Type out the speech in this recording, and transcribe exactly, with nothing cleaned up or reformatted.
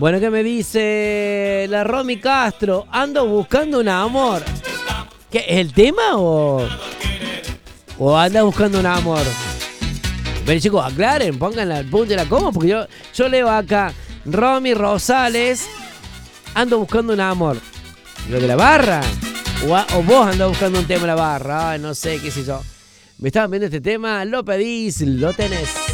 Bueno, ¿qué me dice la Romy Castro? Ando buscando un amor. ¿Qué, es el tema o, o anda buscando un amor? Pero chicos, aclaren, pongan el punto y la coma, porque yo, yo leo acá, Romy Rosales, ando buscando un amor. ¿Lo de la barra? O, a, o vos andás buscando un tema en la barra. Ay, no sé, qué sé yo. Me estaban viendo este tema, lo pedís, lo tenés.